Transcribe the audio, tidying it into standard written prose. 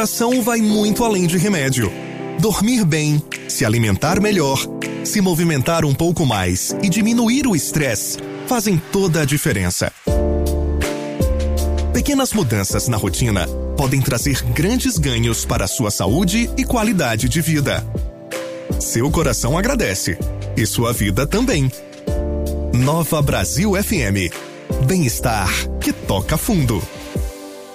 Ação vai muito além de remédio. Dormir bem, se alimentar melhor, se movimentar um pouco mais e diminuir o estresse fazem toda a diferença. Pequenas mudanças na rotina podem trazer grandes ganhos para a sua saúde e qualidade de vida. Seu coração agradece e sua vida também. Nova Brasil FM. Bem-estar que toca fundo.